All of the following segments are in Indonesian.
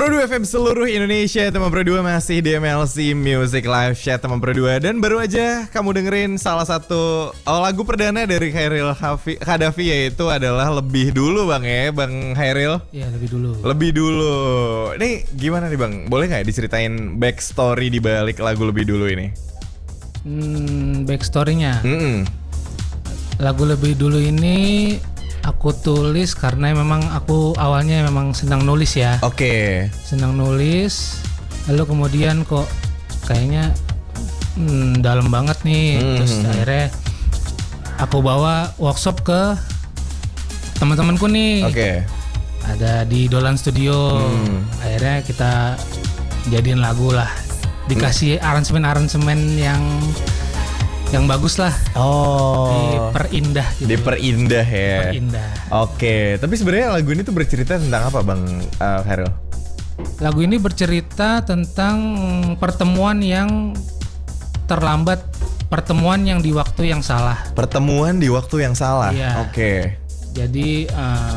Pro 2 FM seluruh Indonesia. Teman Pro 2 masih di MLC Music Live Chat Teman Pro 2. Dan baru aja kamu dengerin salah satu lagu perdana dari Chairil Kadafi, yaitu adalah Lebih Dulu Bang ya, Bang Chairil. Iya, Lebih Dulu. Lebih Dulu. Ini gimana nih Bang? Boleh gak diceritain backstory di balik lagu Lebih Dulu ini? Backstory-nya. Lagu Lebih Dulu ini aku tulis karena memang aku awalnya memang senang nulis ya. Oke. Senang nulis, lalu kemudian kok kayaknya dalam banget nih. Terus akhirnya aku bawa workshop ke teman-temanku nih. Oke. Ada di Dolan Studio. Akhirnya kita jadiin lagu lah. Dikasih aransemen-aransemen yang bagus lah. Diperindah gitu. Diperindah ya. Perindah. Oke, tapi sebenarnya lagu ini tuh bercerita tentang apa Bang Chairil? Lagu ini bercerita tentang pertemuan yang terlambat, pertemuan yang di waktu yang salah. Pertemuan di waktu yang salah. Iya. Oke. Jadi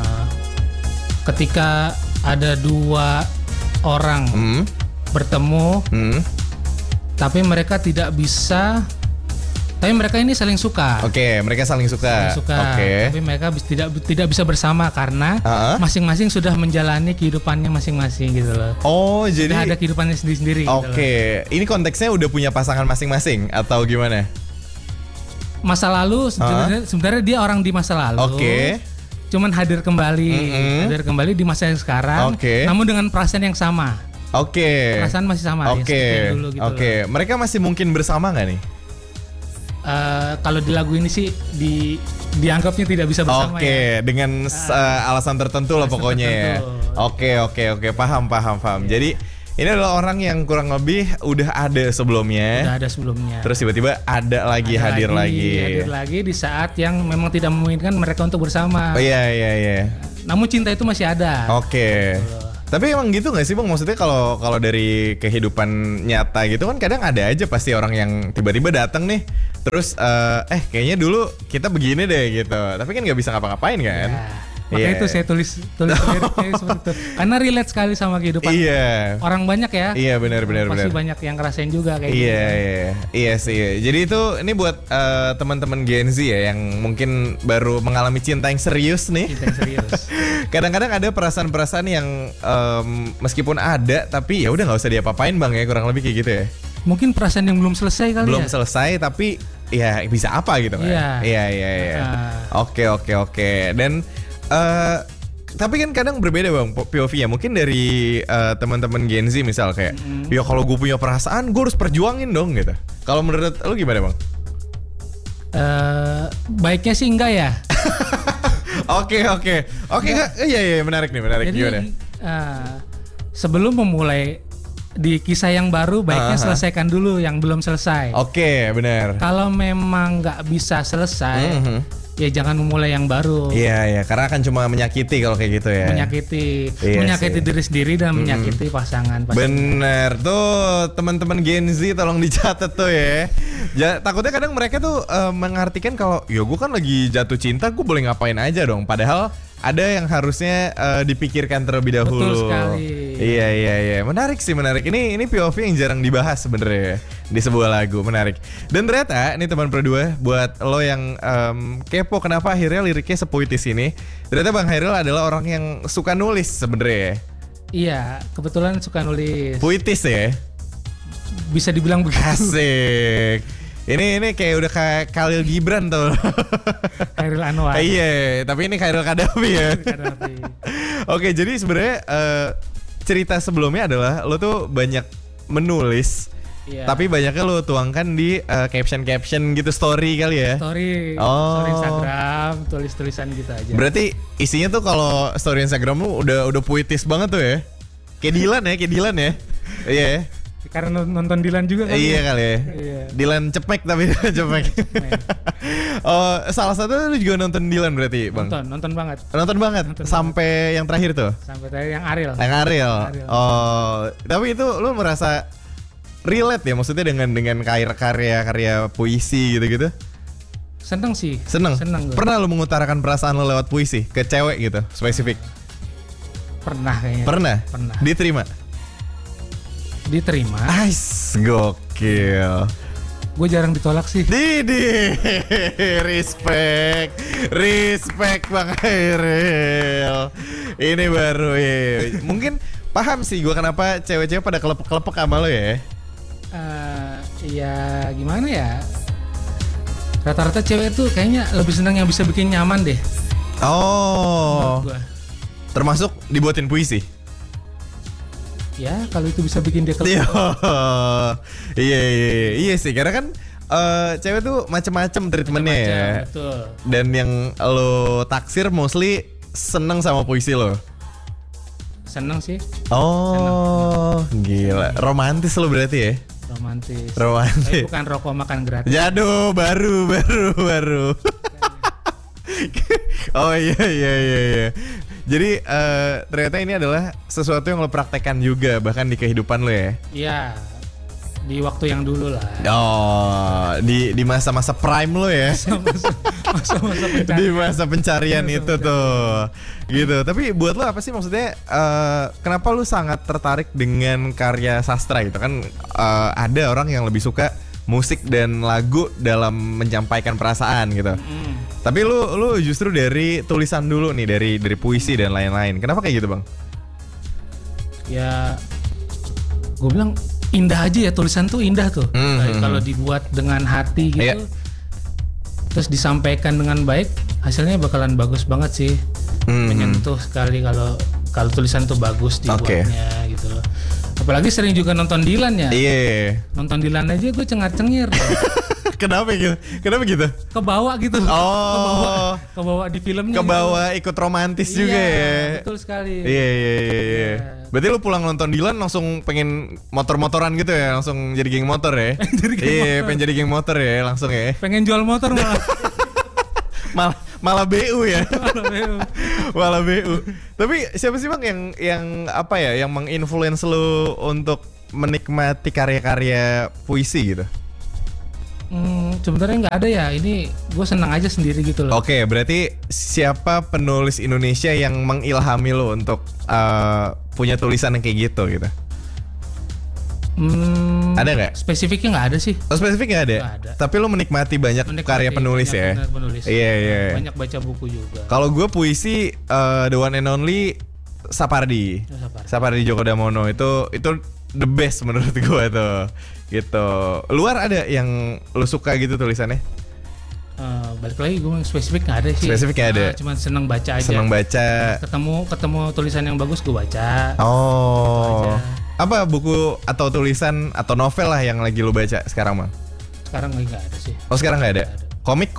ketika ada dua orang bertemu, tapi mereka tidak bisa. Tapi mereka ini saling suka. Oke, mereka saling suka. Oke. Tapi mereka tidak bisa bersama karena masing-masing sudah menjalani kehidupannya masing-masing gitu loh. Oh, jadi sudah ada kehidupannya sendiri-sendiri. Oke, ini konteksnya udah punya pasangan masing-masing atau gimana? Masa lalu sebenarnya dia orang di masa lalu. Oke. Cuman hadir kembali di masa yang sekarang. Oke. Namun dengan perasaan yang sama. Oke. Perasaan masih sama. Oke. Dulu gitu Oke. loh. Mereka masih mungkin bersama nggak nih? Kalau di lagu ini sih dianggapnya tidak bisa bersama. Oke, dengan alasan tertentu lah pokoknya ya. Oke, paham. Ya. Jadi ini adalah orang yang kurang lebih udah ada sebelumnya. Terus tiba-tiba hadir lagi di saat yang memang tidak memungkinkan mereka untuk bersama. Oh iya. Namun cinta itu masih ada. Oke. Tapi emang gitu gak sih Bang? Maksudnya kalau dari kehidupan nyata gitu kan kadang ada aja pasti orang yang tiba-tiba datang nih. Terus kayaknya dulu kita begini deh gitu. Tapi kan gak bisa ngapa-ngapain kan? Makanya itu saya tulis liriknya seperti itu. Karena relate sekali sama kehidupan orang banyak ya. Iya benar. Pasti banyak yang ngerasain juga kayak gitu. Iya. Iya sih. Jadi ini buat teman-teman Gen Z ya yang mungkin baru mengalami cinta yang serius nih. Cinta yang serius. Kadang-kadang ada perasaan-perasaan yang meskipun ada tapi ya udah nggak usah diapa-apain Bang ya, kurang lebih kayak gitu ya. Mungkin perasaan yang belum selesai kali belum selesai tapi ya bisa apa gitu kan. Iya. Oke. Dan tapi kan kadang berbeda Bang POV-nya. Mungkin dari teman-teman Gen Z misal kayak ya kalau gue punya perasaan gue harus perjuangin dong gitu. Kalau menurut lu gimana Bang? Baiknya sih enggak ya. Oke. Iya menarik nih. Jadi, gimana? Sebelum memulai di kisah yang baru baiknya selesaikan dulu yang belum selesai. Oke, benar. Kalau memang nggak bisa selesai, ya jangan memulai yang baru. Iya, karena akan cuma menyakiti kalau kayak gitu ya. Menyakiti diri sendiri dan menyakiti pasangan. Bener tuh teman-teman Gen Z tolong dicatat tuh ya. Takutnya kadang mereka tuh mengartikan kalau ya gue kan lagi jatuh cinta, gue boleh ngapain aja dong. Padahal ada yang harusnya dipikirkan terlebih dahulu. Betul sekali. Iya. Menarik. Ini POV yang jarang dibahas sebenarnya di sebuah lagu, menarik. Dan ternyata ini teman Pro 2 buat lo yang kepo kenapa akhirnya liriknya sepuitis ini. Ternyata Bang Chairil adalah orang yang suka nulis sebenarnya. Iya, kebetulan suka nulis. Puitis ya. Bisa dibilang begitu. Asik. Ini kayak udah kayak Khalil Gibran tuh. Chairil Anwar. Iya, tapi ini Chairil Kadafi ya. Oke, jadi sebenarnya cerita sebelumnya adalah lo tuh banyak menulis. Iya. Tapi banyaknya lo tuangkan di caption gitu, story kali ya. Story Instagram, tulis-tulisan gitu aja. Berarti isinya tuh kalau story Instagram lo udah puitis banget tuh ya. Kayak Dilan ya. Iya. Karena nonton Dilan juga kali. Iya kali ya. Iya. Dilan cepek tapi cepek. Oh, salah satu lu juga nonton Dilan berarti, Bang? Nonton banget. Sampai yang terakhir tuh? Sampai terakhir yang Ariel. Oh, tapi itu lu merasa relate ya maksudnya dengan karya puisi gitu-gitu? Seneng sih. Seneng. Pernah lu mengutarakan perasaan lu lewat puisi ke cewek gitu, spesifik? Pernah kayaknya. Pernah? Diterima? Ais, gokil. Gue jarang ditolak sih. Didi, respect Bang Hairil. Ini baru ya. Mungkin paham sih gue kenapa cewek-cewek pada kelepek-kelepek sama lo ya. Ya gimana ya. Rata-rata cewek tuh kayaknya lebih senang yang bisa bikin nyaman deh. Oh. Termasuk dibuatin puisi. Ya kalau itu bisa bikin dia kelepek. Iya sih karena kan cewek tuh macem-macem treatmentnya ya. Betul. Dan yang lo taksir mostly seneng sama puisi lo. Seneng sih. Oh, gila. Romantis lo berarti ya? Romantis. Tapi bukan rokok makan gratis. Jatuh, baru. Oh iya. Jadi ternyata ini adalah sesuatu yang lo praktekkan juga bahkan di kehidupan lo ya? Iya, di waktu yang dulu lah. Oh, di masa-masa prime lo ya? Masa-masa pencarian. Di masa pencarian itu tuh, gitu. Tapi buat lo apa sih maksudnya? Kenapa lo sangat tertarik dengan karya sastra gitu kan? Ada orang yang lebih suka musik dan lagu dalam menyampaikan perasaan gitu. Tapi lu justru dari tulisan dulu nih, dari puisi dan lain-lain. Kenapa kayak gitu, Bang? Ya gue bilang indah aja ya, tulisan tuh indah tuh. Kalau dibuat dengan hati gitu, terus disampaikan dengan baik, hasilnya bakalan bagus banget sih. Menyentuh sekali kalau tulisan tuh bagus dibuatnya gitu loh. Apalagi sering juga nonton Dilan ya. Iya. Nonton Dilan aja gue cengar-cengir. Kenapa gitu? Kebawa gitu. Oh. Kebawa di filmnya. Kebawa ikut romantis juga ya. Betul sekali. Iya. Berarti lu pulang nonton Dilan langsung pengen motor-motoran gitu ya, langsung jadi geng motor ya? Pengen jadi geng motor ya langsung ya. Pengen jual motor malah. Malah BU ya. Malah BU. Tapi siapa sih Bang yang apa ya, yang menginfluence lu untuk menikmati karya-karya puisi gitu? Sebenarnya nggak ada ya. Ini gue senang aja sendiri gitu loh. Oke, berarti siapa penulis Indonesia yang mengilhami lo untuk punya tulisan yang kayak gitu? Ada nggak? Spesifiknya nggak ada sih. Spesifik nggak ada? Tapi lo menikmati banyak karya penulis ya? Penulis. Iya. Banyak baca buku juga. Kalau gue puisi the one and only Sapardi. Sapardi Djoko Damono itu the best menurut gue tuh. Gitu. Luar ada yang lo suka gitu tulisannya? Balik lagi gue spesifik nggak ada sih. Spesifik nggak ada. Cuma seneng baca aja. Seneng baca. Ketemu tulisan yang bagus gue baca. Oh. Apa buku atau tulisan atau novel lah yang lagi lo baca sekarang Bang? Sekarang lagi nggak ada sih. Oh sekarang nggak ada. Komik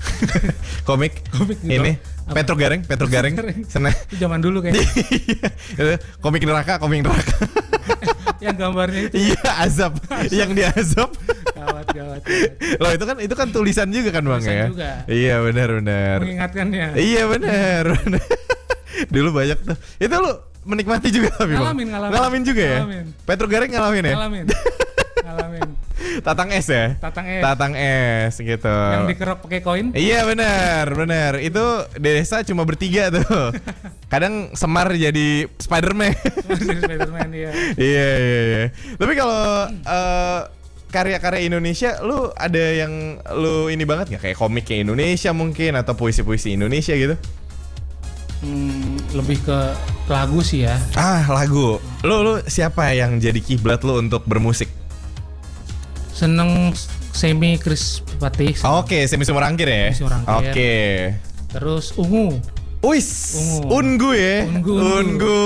ini apa? Petro Gareng sana. Zaman dulu kayaknya. komik neraka yang gambarnya itu. Iya, azab. Yang dia azab. Gawat. Loh itu kan tulisan juga kan Bang ya? Juga. Iya benar. Mengingatkannya. Iya benar. Dulu banyak tuh. Itu lu menikmati juga tapi Bang? Ngalamin juga ya? Petro Gareng ngalamin ya? Ngalamin. Tatang es ya? Tatang es gitu. Yang dikerok pakai koin? Iya benar. Itu desa cuma bertiga tuh. Kadang Semar jadi Spider-Man. Iya. Iya. Tapi kalau karya-karya Indonesia, lu ada yang lu ini banget nggak? Kayak komiknya Indonesia mungkin atau puisi-puisi Indonesia gitu? Lebih ke lagu sih ya. Lagu. Lu siapa yang jadi kiblat lu untuk bermusik? Seneng Semi Krispatih. Oke, Semi Sumberangkir ya. Oke. Terus Ungu. Ungu ya. Ungu.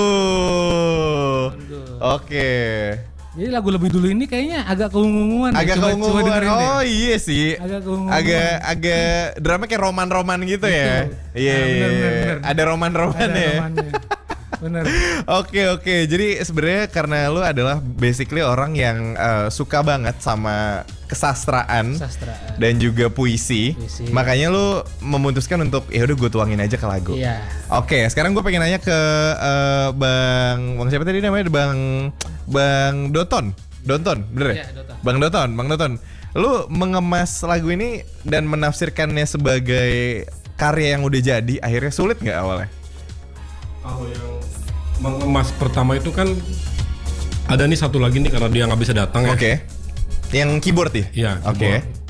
Oke. Jadi lagu lebih dulu ini kayaknya agak keunguan. Oh iya sih. Agak keunguan. Agak drama kayak roman-roman gitu ya. Iya. Bener. Ada roman-roman ya. Bener. Oke. Jadi sebenarnya karena lu adalah basically orang yang suka banget sama kesastraan dan juga puisi. Makanya lu memutuskan untuk ya udah gue tuangin aja ke lagu. Iya. Oke, sekarang gue pengen nanya ke Bang siapa tadi namanya? Bang Doton, bener ya? Bang Doton. Lu mengemas lagu ini dan menafsirkannya sebagai karya yang udah jadi, akhirnya sulit nggak awalnya? Kalau yang mengemas pertama itu kan ada nih satu lagi nih karena dia nggak bisa datang ya. Oke. Yang keyboard ya? Iya. Oke.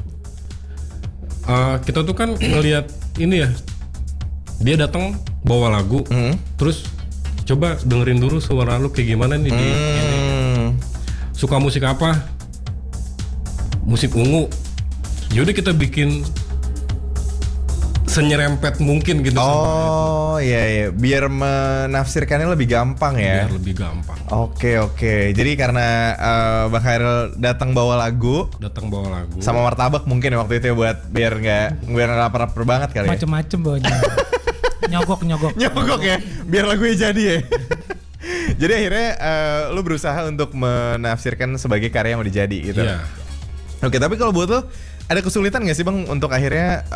Kita tuh kan ngelihat ini ya, dia datang bawa lagu, terus coba dengerin dulu suara lu kayak gimana nih di ini. Suka musik apa? Musik ungu. Yaudah kita bikin senyerempet mungkin gitu. Oh iya, biar menafsirkannya lebih gampang ya. Biar lebih gampang. Oke. Jadi karena Bang Khairil datang bawa lagu sama martabak mungkin waktu itu ya, buat biar nggak lapar banget kali ya. Macem-macem bawanya. nyogok ya, biar lagunya jadi ya. Jadi akhirnya lu berusaha untuk menafsirkan sebagai karya yang udah jadi gitu. Iya. Oke, tapi kalau buat lu ada kesulitan nggak sih Bang untuk akhirnya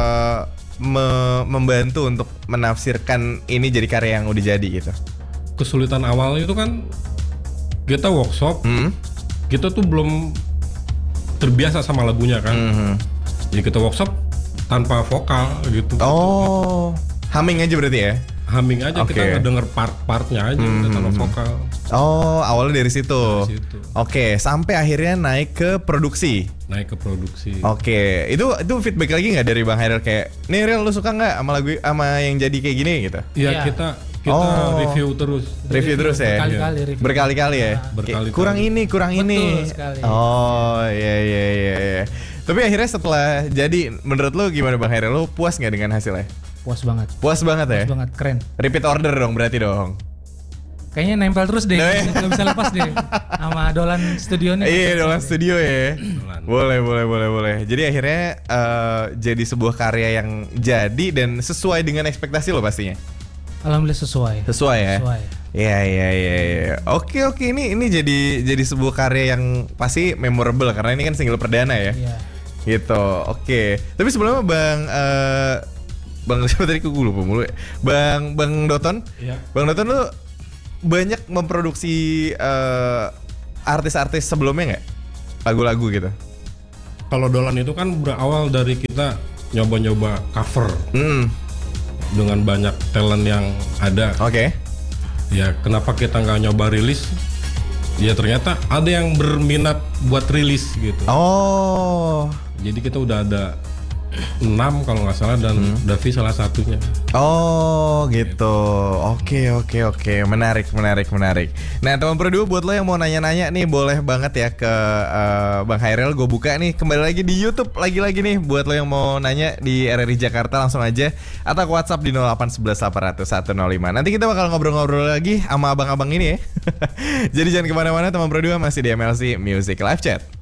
membantu untuk menafsirkan ini jadi karya yang udah jadi gitu? Kesulitan awalnya itu kan kita workshop, kita tuh belum terbiasa sama lagunya kan. Jadi kita workshop tanpa vokal gitu. Oh, humming aja berarti ya? Humming aja, kita ngedenger part-partnya aja tanpa vokal. Oh, awalnya dari situ. Oke, sampai akhirnya naik ke produksi. Oke, itu feedback lagi nggak dari Bang Khairil kayak, nih Ril lu suka nggak sama lagu sama yang jadi kayak gini gitu? Iya, kita review terus ya. Berkali-kali ya. Kurang ini. Betul sekali. Oh iya. Tapi akhirnya setelah jadi, menurut lu gimana Bang Khairil? Lu puas nggak dengan hasilnya? Puas banget ya? Puas banget, keren. Repeat order dong berarti dong. Kayaknya nempel terus deh, nggak bisa lepas deh sama Dolan Studio nih. Iya, Dolan Studio ya. Boleh. Jadi akhirnya jadi sebuah karya yang jadi dan sesuai dengan ekspektasi lo pastinya. Alhamdulillah sesuai ya. Iya. Oke, ini jadi sebuah karya yang pasti memorable karena ini kan single perdana ya. Iya. Gitu. Oke. Tapi sebelumnya Bang siapa tadi gue lupa mulu ya. Bang Doton. Iya. Bang Doton lu banyak memproduksi artis-artis sebelumnya nggak? Lagu-lagu gitu. Kalau Dolan itu kan berawal dari kita nyoba-nyoba cover. Dengan banyak talent yang ada. Oke. Ya kenapa kita nggak nyoba rilis? Ya ternyata ada yang berminat buat rilis gitu. Oh. Jadi kita udah ada 6 kalau nggak salah dan Davi salah satunya. Oh gitu. Oke. Menarik. Nah teman Produ, buat lo yang mau nanya-nanya nih boleh banget ya ke Bang Khairil. Gue buka nih kembali lagi di YouTube lagi nih. Buat lo yang mau nanya di RRI Jakarta langsung aja atau ke WhatsApp di 0811800105. Nanti kita bakal ngobrol-ngobrol lagi sama abang-abang ini ya. Jadi jangan kemana-mana teman Produ, masih di MLC Music Live Chat.